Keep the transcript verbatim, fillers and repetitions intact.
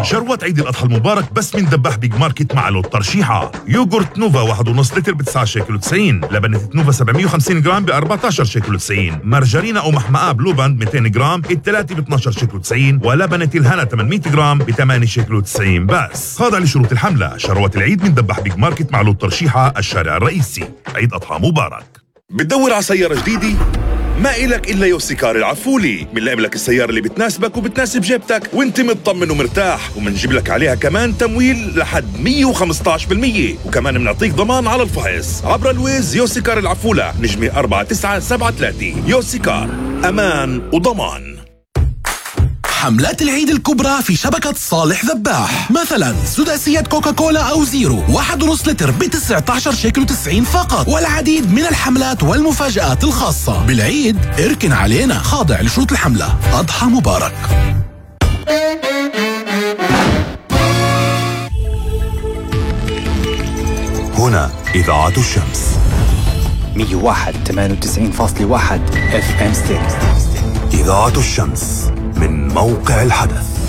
شروة عيد الأضحى المبارك بس من دباح بيج ماركت مع لوت ترشيحة. يوغورت نوفا واحد ونص لتر ب تسعة شيكل وتسعين، لبنة نوفا سبعمية وخمسين جرام ب أربعتاشر شيكل وتسعين، مرجرينا أو محمقة بلو باند مئتين جرام الثلاثة ب اثناشر شيكل وتسعين، ولبنة الهنا ثمانمية جرام ب ثمانية شيكل وتسعين بس. خاضع لشروط الحملة. شروة العيد من دباح بيج ماركت مع لوت ترشيحة، الشارع الرئيسي. عيد أضحى مبارك. بتدور على سيارة جديدة؟ ما إلك إلا يوسيكار العفولي. منلاقي لك السيارة اللي بتناسبك وبتناسب جيبتك وانت مطمن ومرتاح، ومنجيب لك عليها كمان تمويل لحد مية وخمسطعش بالمية، وكمان بنعطيك ضمان على الفحص عبر الويز. يوسيكار العفولة، نجمة أربعة تسعة سبعة ثلاثة. يوسيكار، أمان وضمان. حملات العيد الكبرى في شبكة صالح ذباح، مثلا سداسية كوكاكولا أو زيرو واحد ونص لتر ب تسعة عشر شيكل وتسعين فقط، والعديد من الحملات والمفاجآت الخاصة بالعيد. اركن علينا، خاضع لشروط الحملة. أضحى مبارك. هنا إذاعة الشمس مية وواحد ثمانية وتسعين فاصلة واحد اف ام ستيريو. إذاعة الشمس من موقع الحدث.